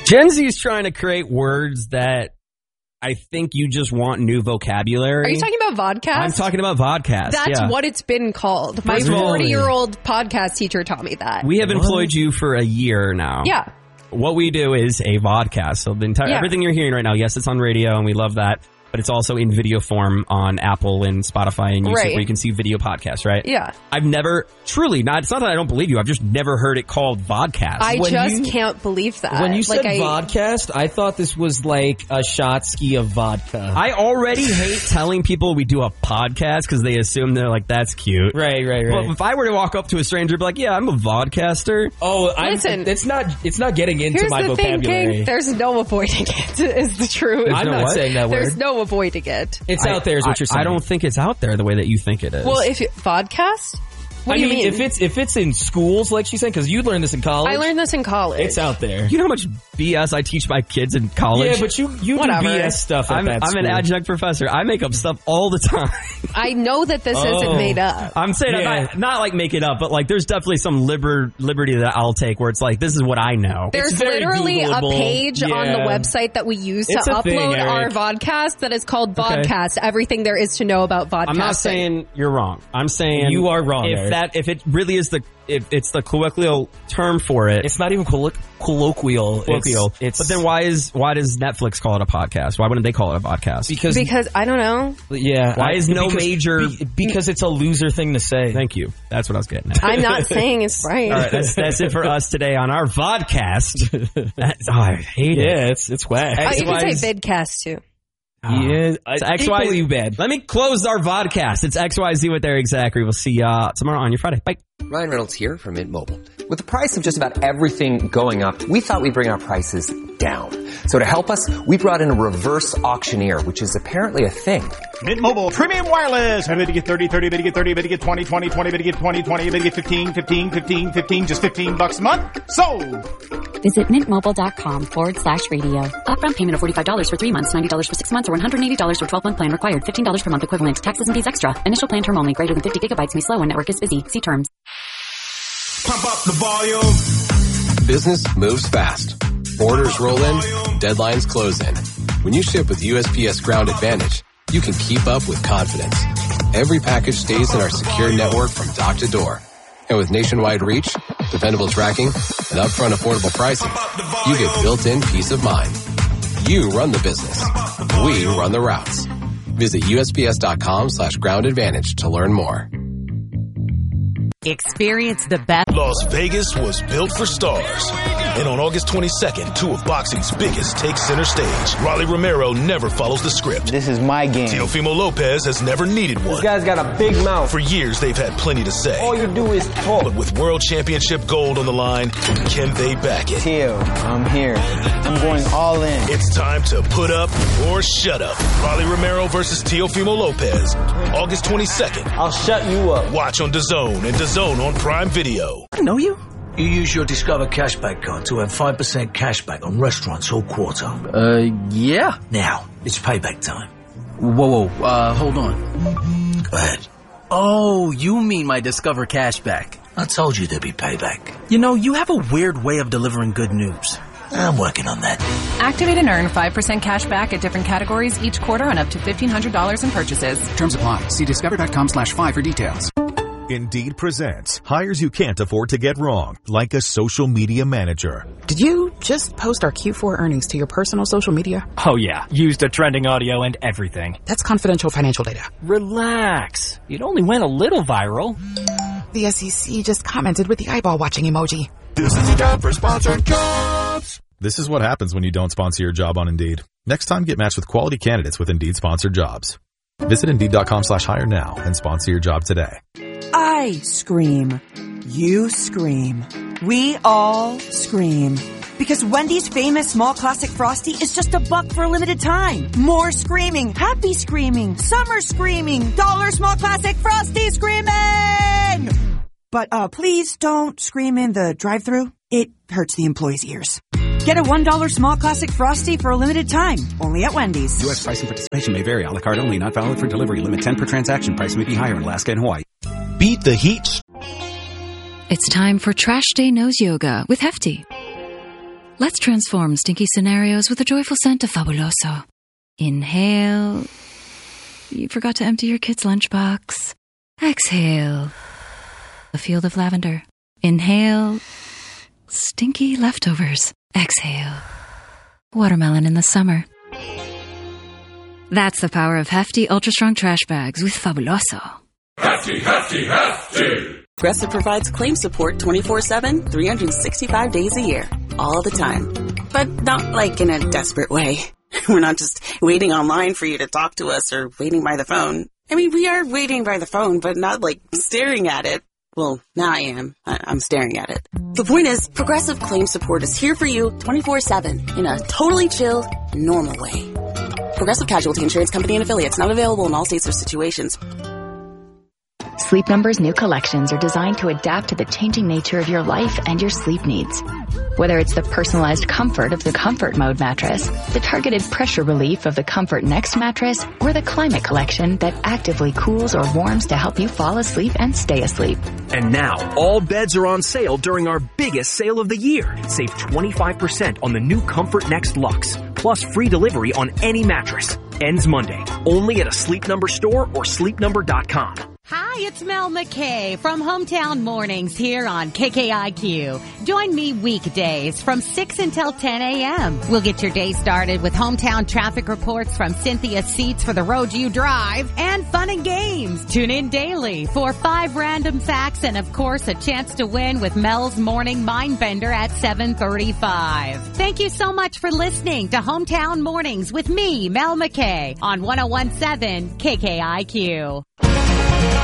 Gen Z is trying to create words that I think you just want new vocabulary. Are you talking about vodcast? I'm talking about vodcast. That's what it's been called. My 40-year-old podcast teacher taught me that. We have employed you for a year now. Yeah. What we do is a vodcast. So the entire everything you're hearing right now, yes, it's on radio, and we love that. But it's also in video form on Apple and Spotify and YouTube where you can see video podcasts, right? Yeah. I've never, truly, it's not that I don't believe you. I've just never heard it called vodcast. I can't believe that. When you said vodcast, I thought this was like a shot ski of vodka. I already hate telling people we do a podcast because they assume they're like, that's cute. Right. Well, if I were to walk up to a stranger and be like, yeah, I'm a vodcaster. Oh, listen. It's not getting into my vocabulary. Thing, there's no avoiding it, is the truth. I'm not saying that word. There's no avoiding it. It's out there is what you're saying. I don't think it's out there the way that you think it is. Well, vodcast? What do you mean? If it's in schools, like she's saying, because you learned this in college. I learned this in college. It's out there. You know how much BS I teach my kids in college? Yeah, but you do BS stuff at that school. I'm an adjunct professor. I make up stuff all the time. I know that this isn't made up. I'm saying not like make it up, but like there's definitely some liberty that I'll take where it's like, this is what I know. There's literally a page on the website that we use to upload our vodcast that is called Vodcast. Everything there is to know about vodcasting. I'm not saying you're wrong. I'm saying you are wrong, Eric. If it really is if it's the colloquial term for it. It's not even colloquial. But then why does Netflix call it a podcast? Why wouldn't they call it a podcast? Because I don't know. Yeah. Why is major? Because it's a loser thing to say. Thank you. That's what I was getting at. I'm not saying it's right. All right, that's it for us today on our vodcast. I hate it. Yeah, it's whack. You can say vidcast too. Yeah, it's XYZ bad. Let me close our vodcast. It's XYZ with Eric Zachary. We'll see ya tomorrow on your Friday. Bye. Ryan Reynolds here from Mint Mobile. With the price of just about everything going up, we thought we'd bring our prices down. So to help us, we brought in a reverse auctioneer, which is apparently a thing. Mint Mobile Premium Wireless. How to get 30, 30, how to get 30, how to get 20, 20, 20, how to get 20, 20, how to get 15, 15, 15, 15, just $15 a month? Sold! Visit mintmobile.com/radio. Upfront payment of $45 for 3 months, $90 for 6 months, or $180 for 12-month plan required. $15 per month equivalent. Taxes and fees extra. Initial plan term only. Greater than 50 gigabytes may slow when network is busy. See terms. Pump up the volume. Business moves fast. Orders roll in. Deadlines close in. When you ship with USPS Ground Advantage, you can keep up with confidence. Every package stays in our secure network from dock to door. And with nationwide reach, dependable tracking, and upfront affordable pricing, you get built-in peace of mind. You run the business. We run the routes. Visit USPS.com/Ground Advantage to learn more. Experience the best. Las Vegas was built for stars. And on August 22nd, two of boxing's biggest take center stage. Rolly Romero never follows the script. This is my game. Teofimo Lopez has never needed one. This guy's got a big mouth. For years, they've had plenty to say. All you do is talk. But with World Championship gold on the line, can they back it? Teo, I'm here. I'm going all in. It's time to put up or shut up. Rolly Romero versus Teofimo Lopez. August 22nd. I'll shut you up. Watch on DAZN and DAZN on Prime Video. I know you. You use your Discover Cashback card to earn 5% cashback on restaurants all quarter. Yeah. Now, it's payback time. Whoa, hold on. Go ahead. Oh, you mean my Discover Cashback. I told you there'd be payback. You know, you have a weird way of delivering good news. I'm working on that. Activate and earn 5% cash back at different categories each quarter on up to $1,500 in purchases. Terms apply. See discover.com/5 for details. Indeed presents hires you can't afford to get wrong, like a social media manager. Did you just post our Q4 earnings to your personal social media? Oh yeah, used a trending audio and everything. That's confidential financial data. Relax. It only went a little viral. The SEC just commented with the eyeball watching emoji. This is time for sponsored jobs. This is what happens when you don't sponsor your job on Indeed. Next time, get matched with quality candidates with Indeed sponsored jobs. Visit Indeed.com/hire now and sponsor your job today. I scream. You scream. We all scream. Because Wendy's famous small classic Frosty is just $1 for a limited time. More screaming, happy screaming, summer screaming, dollar small classic Frosty screaming! But please don't scream in the drive-thru. It hurts the employees' ears. Get a $1 small classic Frosty for a limited time, only at Wendy's. U.S. price and participation may vary. A la carte only, not valid for delivery. Limit 10 per transaction. Price may be higher in Alaska and Hawaii. Beat the heat. It's time for Trash Day Nose Yoga with Hefty. Let's transform stinky scenarios with the joyful scent of Fabuloso. Inhale. You forgot to empty your kid's lunchbox. Exhale. A field of lavender. Inhale. Stinky leftovers. Exhale. Watermelon in the summer. That's the power of hefty, ultra-strong trash bags with Fabuloso. Hefty, hefty, hefty! Progressive provides claim support 24/7, 365 days a year. All the time. But not like in a desperate way. We're not just waiting online for you to talk to us or waiting by the phone. I mean, we are waiting by the phone, but not like staring at it. Well, now I am. I'm staring at it. The point is, Progressive Claim Support is here for you 24/7 in a totally chill, normal way. Progressive Casualty Insurance Company and Affiliates, not available in all states or situations. Sleep Number's new collections are designed to adapt to the changing nature of your life and your sleep needs. Whether it's the personalized comfort of the Comfort Mode mattress, the targeted pressure relief of the Comfort Next mattress, or the Climate Collection that actively cools or warms to help you fall asleep and stay asleep. And now, all beds are on sale during our biggest sale of the year. Save 25% on the new Comfort Next Luxe, plus free delivery on any mattress. Ends Monday, only at a Sleep Number store or sleepnumber.com. Hi, it's Mel McKay from Hometown Mornings here on KKIQ. Join me weekdays from 6 until 10 a.m. We'll get your day started with hometown traffic reports from Cynthia Seats for the road you drive and fun and games. Tune in daily for 5 random facts and, of course, a chance to win with Mel's Morning Mindbender at 7:35. Thank you so much for listening to Hometown Mornings with me, Mel McKay, on 101.7 KKIQ.